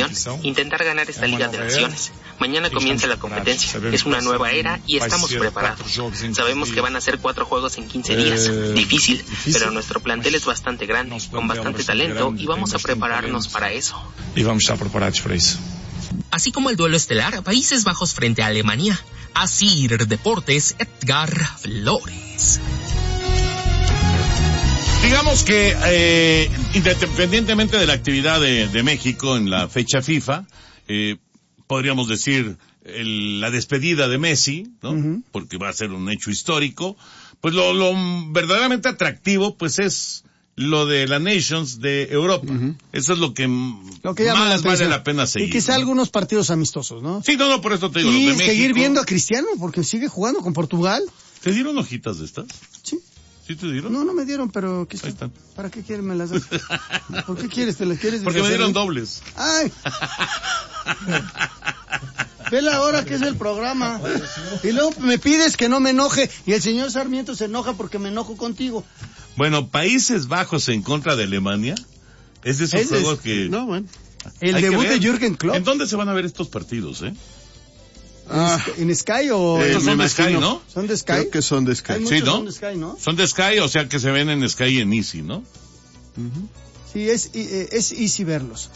misión, intentar ganar esta Liga de Naciones. Mañana comienza la competencia, es una nueva era y estamos preparados. Sabemos que van a ser 4 juegos en 15 días, difícil, pero nuestro plantel es bastante grande, con bastante talento y vamos a prepararnos para eso. Así como el duelo estelar, Países Bajos frente a Alemania. Asir Deportes, Edgar Flores. Digamos que independientemente de la actividad de México en la fecha FIFA, podríamos decir la despedida de Messi, ¿no? Uh-huh. Porque va a ser un hecho histórico. Pues lo verdaderamente atractivo, pues es lo de la Nations de Europa. Uh-huh. Eso es lo que más vale la pena seguir. Y quizá, ¿no?, algunos partidos amistosos, ¿no? Sí, no, por eso te digo. Y los de México. Seguir viendo a Cristiano, porque sigue jugando con Portugal. ¿Te dieron hojitas de estas? Sí. ¿Sí te dieron? No me dieron, pero ¿qué están? ¿Para qué quieren me las das? ¿Por qué quieres? ¿Te las quieres? Porque me dieron dobles. ¡Ay! Ve la hora que es el programa. Y luego me pides que no me enoje. Y el señor Sarmiento se enoja porque me enojo contigo. Bueno, Países Bajos en contra de Alemania. Es de esos juegos que... No, bueno. El debut de Jürgen Klopp. ¿En dónde se van a ver estos partidos, ¿En Sky o...? Estos son de Sky, ¿no? ¿Son de Sky? Creo que son de Sky. Sí, ¿no? Son de Sky, ¿no? Son de Sky, o sea que se ven en Sky y en Easy, ¿no? Uh-huh. Sí, es easy verlos.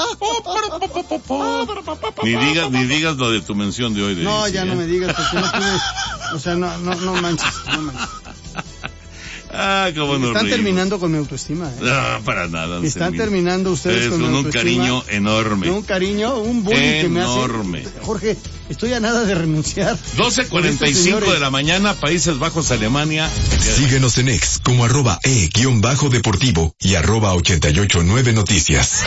Ni digas lo de tu mención de hoy. No, ya no me digas, porque no tienes... O sea, no manches. Cómo nos Están reímos. terminando con mi autoestima, No, para nada. Están terminando ustedes con mi un autoestima. cariño enorme. Un cariño, un bullying que me hace. Enorme. Jorge, estoy a nada de renunciar. 12:45 de la mañana, Países Bajos, Alemania. Síguenos en X como @e_deportivo y @889noticias.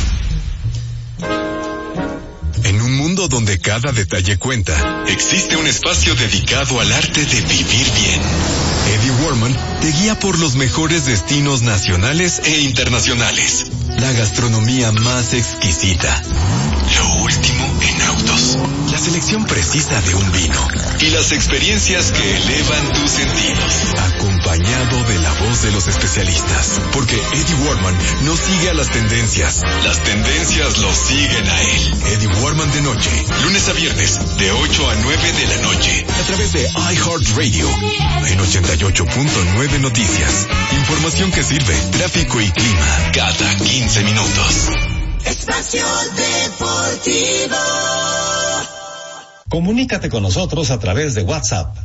En un mundo donde cada detalle cuenta, existe un espacio dedicado al arte de vivir bien. Eddie Warman te guía por los mejores destinos nacionales e internacionales. La gastronomía más exquisita. Lo último en autos. La selección precisa de un vino. Y las experiencias que elevan tus sentidos. Acompañado de la voz de los especialistas. Porque Eddie Warman no sigue a las tendencias. Las tendencias lo siguen a él. Eddie Warman de noche. Lunes a viernes, de 8 a 9 de la noche. A través de iHeartRadio. En 88.9 Noticias. Información que sirve. Tráfico y clima. Cada 15 minutos. Espacio Deportivo. Comunícate con nosotros a través de WhatsApp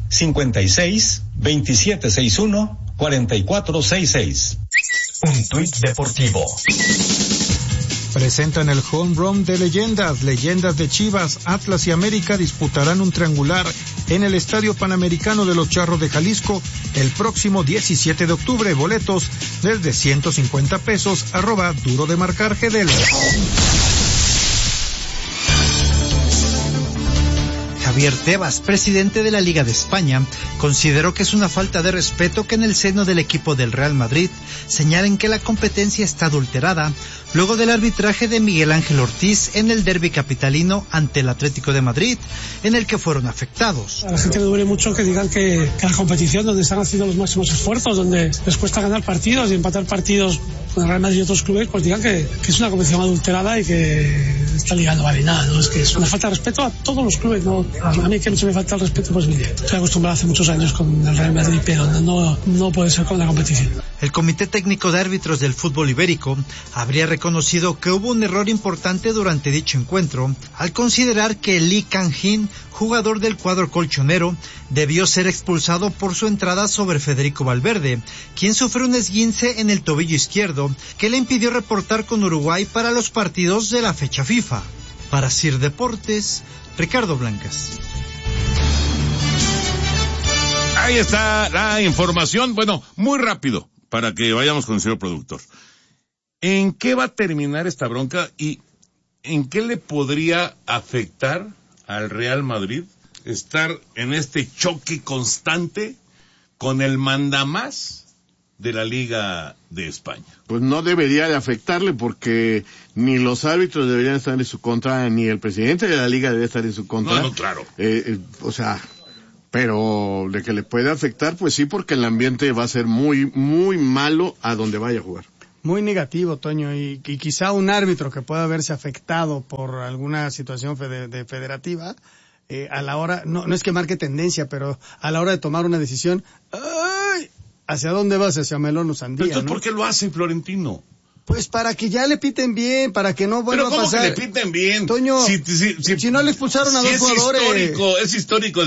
56-2761-4466. Un tuit deportivo. Presentan el home run de leyendas de Chivas, Atlas y América disputarán un triangular en el Estadio Panamericano de los Charros de Jalisco el próximo 17 de octubre. Boletos desde $150, @duro de marcar GDL. Javier Tebas, presidente de la Liga de España, consideró que es una falta de respeto que en el seno del equipo del Real Madrid señalen que la competencia está adulterada luego del arbitraje de Miguel Ángel Ortiz en el derbi capitalino ante el Atlético de Madrid, en el que fueron afectados. A la gente le duele mucho que digan que la competición donde están haciendo los máximos esfuerzos, donde les cuesta ganar partidos y empatar partidos con el Real Madrid y otros clubes, pues digan que es una competición adulterada y que esta liga no vale nada, ¿no? Es que es una falta de respeto a todos los clubes, ¿no? A mí que no se me falta el respeto, pues mire, estoy acostumbrado hace muchos años con el Real Madrid, pero no puede ser con la competición. El Comité Técnico de Árbitros del Fútbol Ibérico habría reconocido que hubo un error importante durante dicho encuentro al considerar que Lee Kang-hin, jugador del cuadro colchonero, debió ser expulsado por su entrada sobre Federico Valverde, quien sufrió un esguince en el tobillo izquierdo que le impidió reportar con Uruguay para los partidos de la fecha FIFA. Para Sir Deportes, Ricardo Blancas. Ahí está la información. Bueno, muy rápido, para que vayamos con el señor productor. ¿En qué va a terminar esta bronca y en qué le podría afectar al Real Madrid estar en este choque constante con el mandamás de la Liga de España? Pues no debería de afectarle, porque ni los árbitros deberían estar en su contra, ni el presidente de la Liga debería estar en su contra. No, claro. Pero de que le puede afectar, pues sí, porque el ambiente va a ser muy, muy malo a donde vaya a jugar. Muy negativo, Toño, y quizá un árbitro que pueda verse afectado por alguna situación federativa, a la hora, no es que marque tendencia, pero a la hora de tomar una decisión, ¡ay! ¿Hacia dónde vas? Hacia melón o sandía, Entonces, ¿no? ¿por qué lo hace Florentino? Pues para que ya le piten bien, para que no vuelva a pasar. ¿Pero cómo que le piten bien? Toño, si no le expulsaron a dos jugadores. Es histórico.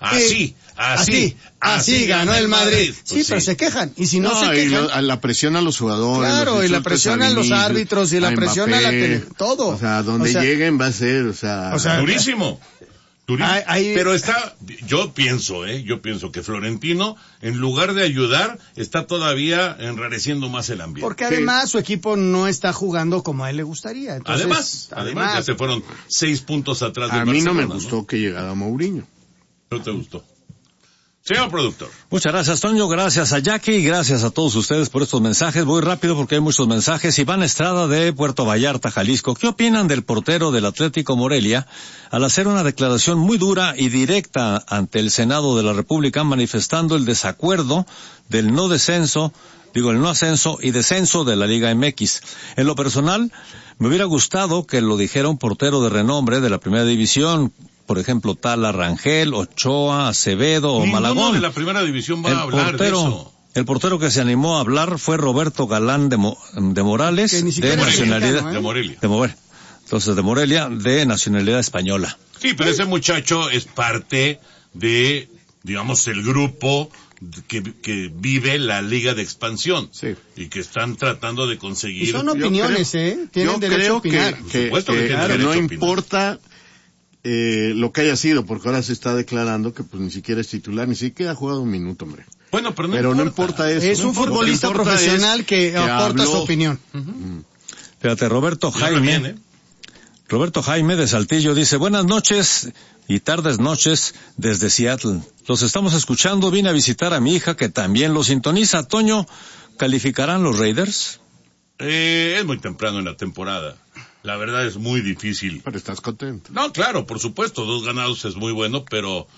Así ganó el Madrid. Sí, pero se quejan. Y si no se quejan. Y la presión a los jugadores. Claro, y la presión a los árbitros, y la presión a la todo. O sea, donde lleguen va a ser, durísimo. Pero yo pienso que Florentino, en lugar de ayudar, está todavía enrareciendo más el ambiente. Porque además su equipo no está jugando como a él le gustaría. Entonces, además ya se fueron 6 puntos atrás del Barcelona. A mí no me gustó que llegara Mourinho. ¿No te gustó? Señor productor. Muchas gracias, Toño. Gracias a Jackie y gracias a todos ustedes por estos mensajes. Voy rápido porque hay muchos mensajes. Iván Estrada de Puerto Vallarta, Jalisco. ¿Qué opinan del portero del Atlético Morelia al hacer una declaración muy dura y directa ante el Senado de la República manifestando el desacuerdo del el no ascenso y descenso de la Liga MX? En lo personal, me hubiera gustado que lo dijera un portero de renombre de la Primera División, por ejemplo, Tala Rangel, Ochoa, Acevedo o Malagón. Ninguno de la Primera División va a hablar de eso. El portero que se animó a hablar fue Roberto Galán de Morales, de nacionalidad de Morelia. Entonces, de Morelia, de nacionalidad española. Sí, pero ese muchacho es parte de, digamos, el grupo que vive la Liga de Expansión. Sí. Y que están tratando de conseguir. Y son opiniones, Tienen derecho a opinar. Que no importa lo que haya sido, porque ahora se está declarando que pues ni siquiera es titular, ni siquiera ha jugado un minuto, hombre. Bueno, pero no importa eso. Es un futbolista profesional que aporta su opinión. Fíjate, Roberto Jaime de Saltillo dice, buenas noches y tardes noches desde Seattle. Los estamos escuchando, vine a visitar a mi hija que también lo sintoniza. Toño, ¿calificarán los Raiders? Es muy temprano en la temporada. La verdad es muy difícil. Pero estás contento. No, claro, por supuesto, 2 ganados es muy bueno, pero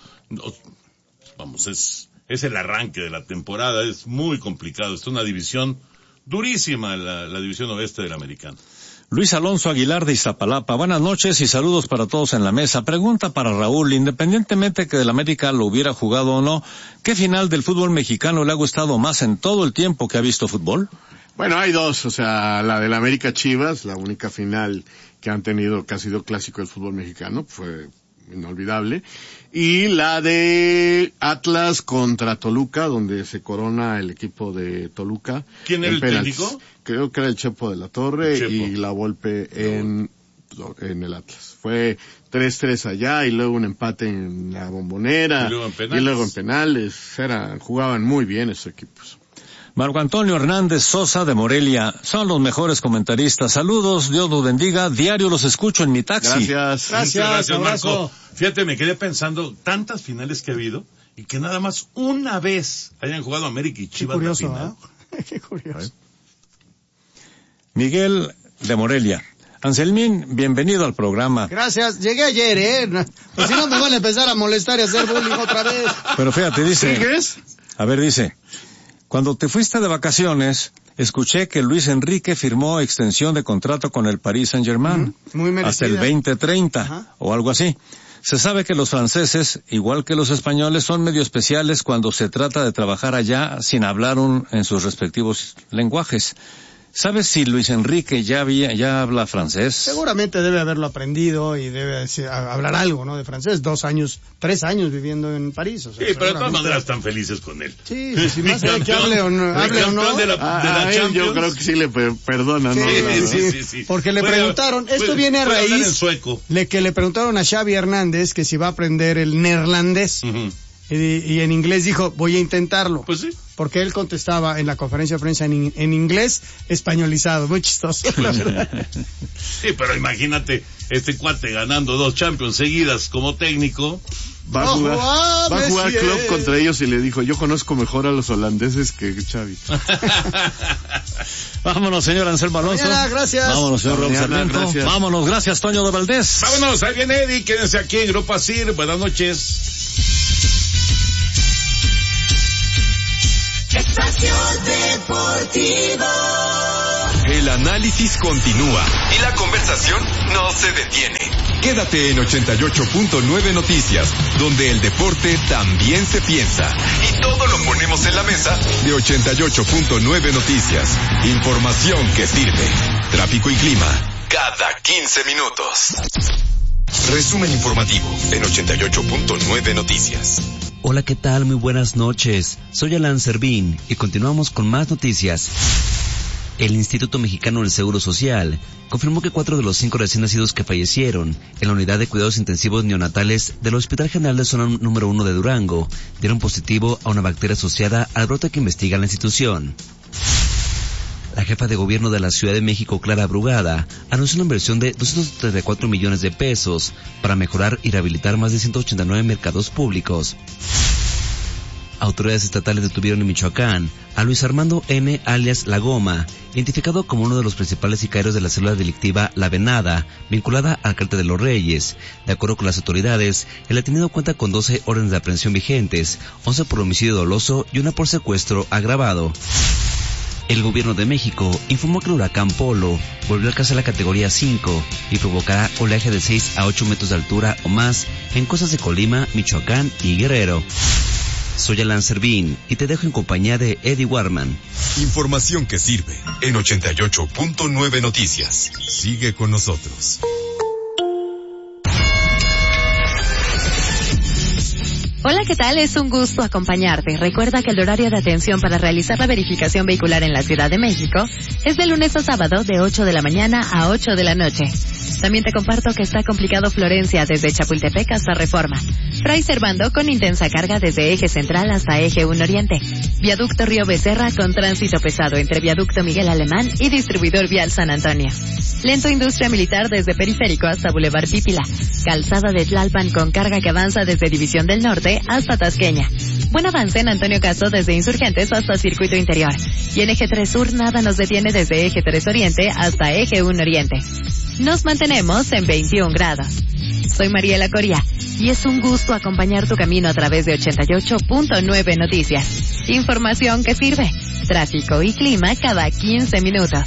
es el arranque de la temporada, es muy complicado. Es una división durísima, la división oeste de la americana. Luis Alonso Aguilar de Iztapalapa, buenas noches y saludos para todos en la mesa. Pregunta para Raúl, independientemente que del América lo hubiera jugado o no, ¿qué final del fútbol mexicano le ha gustado más en todo el tiempo que ha visto fútbol? Bueno, hay 2, la del América Chivas, la única final que han tenido, que ha sido clásico del fútbol mexicano, fue inolvidable, y la de Atlas contra Toluca, donde se corona el equipo de Toluca. ¿Quién era el técnico? Creo que era el Chepo de la Torre y la Volpe en el Atlas. Fue 3-3 allá y luego un empate en la Bombonera y luego en penales. Jugaban muy bien esos equipos. Marco Antonio Hernández Sosa de Morelia, son los mejores comentaristas. Saludos, Dios los bendiga. Diario los escucho en mi taxi. Gracias, Marco. Fíjate, me quedé pensando tantas finales que ha habido y que nada más una vez hayan jugado América y Chivas. Qué curioso, Qué curioso. Miguel de Morelia. Anselmín, bienvenido al programa. Gracias, llegué ayer, Pues si no me van a empezar a molestar y a hacer bullying otra vez. Pero fíjate, dice. ¿Sigues? A ver, dice. Cuando te fuiste de vacaciones, escuché que Luis Enrique firmó extensión de contrato con el Paris Saint-Germain. Muy merecida. Hasta el 2030, o algo así. Se sabe que los franceses, igual que los españoles, son medio especiales cuando se trata de trabajar allá sin hablar en sus respectivos lenguajes. ¿Sabes si Luis Enrique ya habla francés? Seguramente debe haberlo aprendido y debe hablar algo, ¿no? De francés. 3 años viviendo en París. Sí, pero de todas maneras están felices con él. Sí, más allá que hable o no. De la Champions. Yo creo que sí le perdonan, ¿no? Sí. Porque le preguntaron, esto viene a raíz que le preguntaron a Xavi Hernández que si va a aprender el neerlandés. Y en inglés dijo, voy a intentarlo. Pues sí. Porque él contestaba en la conferencia de prensa en inglés españolizado. Muy chistoso, la verdad. Sí, pero imagínate, este cuate ganando 2 Champions seguidas como técnico. Va a jugar Klopp contra ellos y le dijo, yo conozco mejor a los holandeses que Xavi. Vámonos, señor Anselmo Alonso. Gracias. Vámonos, señor Raúl Sarmiento. Vámonos, gracias, Toño de Valdés. Vámonos, ahí viene Eddie, quédense aquí en Grupo Asir. Buenas noches. Espacio Deportivo. El análisis continúa y la conversación no se detiene. Quédate en 88.9 Noticias, donde el deporte también se piensa. Y todo lo ponemos en la mesa de 88.9 Noticias. Información que sirve. Tráfico y clima, cada 15 minutos. Resumen informativo en 88.9 Noticias. Hola, ¿qué tal? Muy buenas noches. Soy Alan Servín y continuamos con más noticias. El Instituto Mexicano del Seguro Social confirmó que 4 de los 5 recién nacidos que fallecieron en la unidad de cuidados intensivos neonatales del Hospital General de Zona número 1 de Durango dieron positivo a una bacteria asociada al brote que investiga la institución. La jefa de gobierno de la Ciudad de México, Clara Brugada, anunció una inversión de 234 millones de pesos para mejorar y rehabilitar más de 189 mercados públicos. Autoridades estatales detuvieron en Michoacán a Luis Armando N., alias La Goma, identificado como uno de los principales sicarios de la célula delictiva La Venada, vinculada al Cártel de los Reyes. De acuerdo con las autoridades, el detenido cuenta con 12 órdenes de aprehensión vigentes, 11 por homicidio doloso y 1 por secuestro agravado. El gobierno de México informó que el huracán Polo volvió a alcanzar la categoría 5 y provocará oleaje de 6 a 8 metros de altura o más en costas de Colima, Michoacán y Guerrero. Soy Alan Servín y te dejo en compañía de Eddie Warman. Información que sirve en 88.9 Noticias. Sigue con nosotros. Hola, ¿qué tal? Es un gusto acompañarte. Recuerda que el horario de atención para realizar la verificación vehicular en la Ciudad de México es de lunes a sábado de 8 de la mañana a 8 de la noche. También te comparto que está complicado Florencia desde Chapultepec hasta Reforma. Fray Servando con intensa carga desde Eje Central hasta Eje 1 Oriente. Viaducto Río Becerra con tránsito pesado entre Viaducto Miguel Alemán y Distribuidor Vial San Antonio. Lento Industria Militar desde Periférico hasta Boulevard Pípila. Calzada de Tlalpan con carga que avanza desde División del Norte hasta Tasqueña. Buen avance en Antonio Caso desde Insurgentes hasta Circuito Interior. Y en Eje 3 Sur nada nos detiene desde Eje 3 Oriente hasta Eje 1 Oriente. Nos mantenemos en 21 grados. Soy Mariela Coria y es un gusto acompañar tu camino a través de 88.9 Noticias. Información que sirve. Tráfico y clima cada 15 minutos.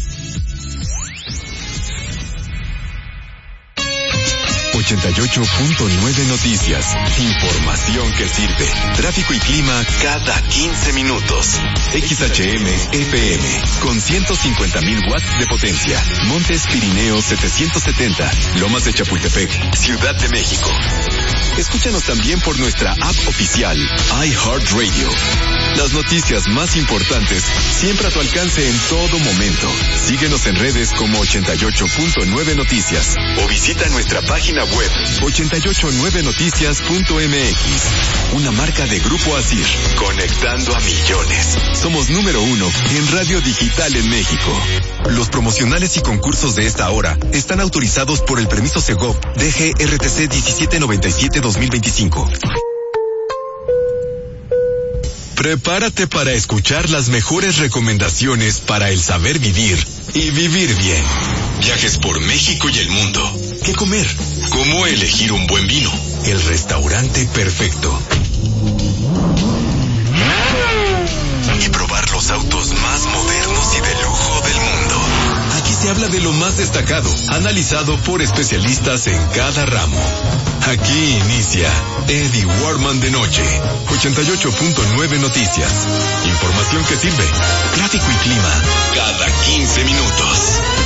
88.9 Noticias. Información que sirve. Tráfico y clima cada 15 minutos. XHM FM con 150.000 watts de potencia. Montes Pirineos 770. Lomas de Chapultepec, Ciudad de México. Escúchanos también por nuestra app oficial iHeartRadio. Las noticias más importantes siempre a tu alcance en todo momento. Síguenos en redes como 88.9 Noticias o visita nuestra página web 889noticias.mx. Una marca de Grupo Asir, conectando a millones. Somos número 1 en radio digital en México. Los promocionales y concursos de esta hora están autorizados por el permiso Segov DGRTC 1797-2025. Prepárate para escuchar las mejores recomendaciones para el saber vivir y vivir bien. Viajes por México y el mundo. ¿Qué comer? ¿Cómo elegir un buen vino? El restaurante perfecto. Y probar los autos más modernos y de lujo del mundo. Aquí se habla de lo más destacado, analizado por especialistas en cada ramo. Aquí inicia Eddie Warman de noche. 88.9 Noticias. Información que sirve. Tráfico y clima cada 15 minutos.